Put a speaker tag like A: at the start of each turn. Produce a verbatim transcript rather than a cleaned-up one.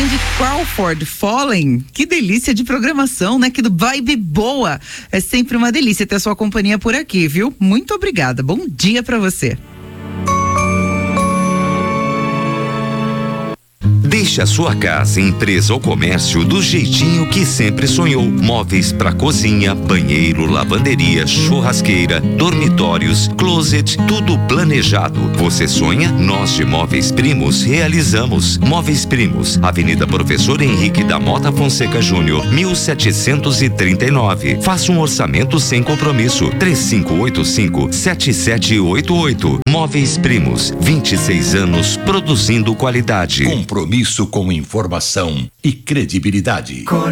A: Cindy Crawford, Fallen. Que delícia de programação, né? Que vibe boa. É sempre uma delícia ter a sua companhia por aqui, viu? Muito obrigada. Bom dia pra você.
B: Deixe a sua casa, empresa ou comércio do jeitinho que sempre sonhou. Móveis para cozinha, banheiro, lavanderia, churrasqueira, dormitórios, closet, tudo planejado. Você sonha? Nós de Móveis Primos realizamos. Móveis Primos, Avenida Professor Henrique da Mota Fonseca Júnior, mil setecentos e trinta e nove. Faça um orçamento sem compromisso. três cinco oito cinco, sete sete oito oito. Móveis Primos, vinte e seis anos produzindo qualidade.
C: Compromisso com informação e credibilidade.